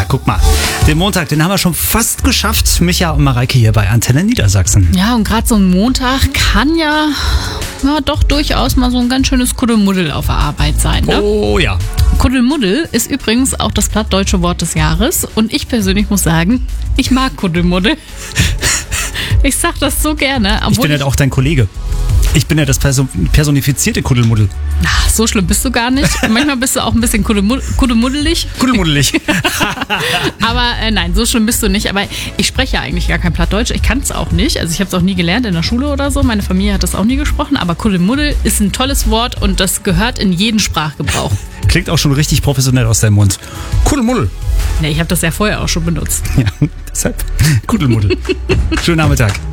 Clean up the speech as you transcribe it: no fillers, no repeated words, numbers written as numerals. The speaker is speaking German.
guck mal. Den Montag, den haben wir schon fast geschafft. Micha und Mareike hier bei Antenne Niedersachsen. Ja, und gerade so ein Montag kann ja doch durchaus mal so ein ganz schönes Kuddelmuddel auf der Arbeit sein, ne? Oh ja. Kuddelmuddel ist übrigens auch das plattdeutsche Wort des Jahres. Und ich persönlich muss sagen, ich mag Kuddelmuddel. Ich sag das so gerne. Ich bin ja auch dein Kollege. Ich bin ja das personifizierte Kuddelmuddel. Ach, so schlimm bist du gar nicht. Manchmal bist du auch ein bisschen kuddelmuddelig. Kuddelmuddelig. Aber nein, so schlimm bist du nicht. Aber ich spreche ja eigentlich gar kein Plattdeutsch. Ich kann es auch nicht. Also ich habe es auch nie gelernt in der Schule oder so. Meine Familie hat das auch nie gesprochen. Aber Kuddelmuddel ist ein tolles Wort und das gehört in jeden Sprachgebrauch. Klingt auch schon richtig professionell aus deinem Mund. Kuddelmuddel. Ne, ich habe das ja vorher auch schon benutzt. Ja, deshalb Kuddelmuddel. Schönen Nachmittag.